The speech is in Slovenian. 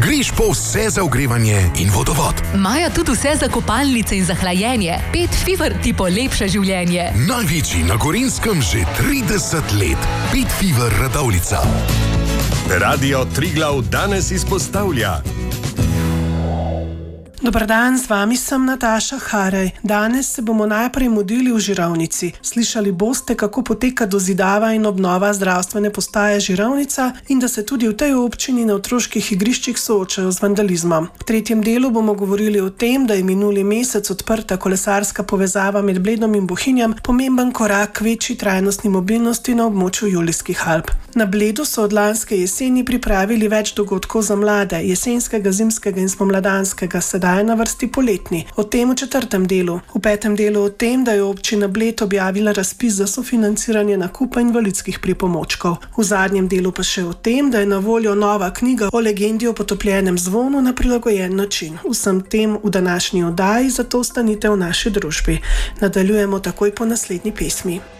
Griž po vse za ogrevanje in vodovod. Imajo tudi vse za kopalnice in za hlajenje. Pet Fever ti polepša življenje. Največji na Gorenjskem že 30 let. Pet Fever Radovljica. Radio Triglav danes izpostavlja. Dobar dan, z vami sem Nataša Harej. Danes se bomo najprej mudili v Žirovnici. Slišali boste, kako poteka dozidava in obnova zdravstvene postaje Žirovnica in da se tudi v tej občini na otroških igriščih soočajo z vandalizmom. V tretjem delu bomo govorili o tem, da je minuli mesec odprta kolesarska povezava med Bledom in Bohinjem, pomemben korak k večji trajnostni mobilnosti na območju Julijskih Alp. Na Bledu so od lanske jeseni pripravili več dogodkov za mlade, jesenskega, zimskega in spomladanskega, sedaj na vrsti poletni. O tem v četrtem delu. V petem delu o tem, da je občina Bled objavila razpis za sofinanciranje nakupa invalidskih pripomočkov. V zadnjem delu pa še o tem, da je na voljo nova knjiga o legendi o potopljenem zvonu na prilagojen način. Vsem tem v današnji oddaji, zato ostanite v naši družbi. Nadaljujemo takoj po naslednji pesmi.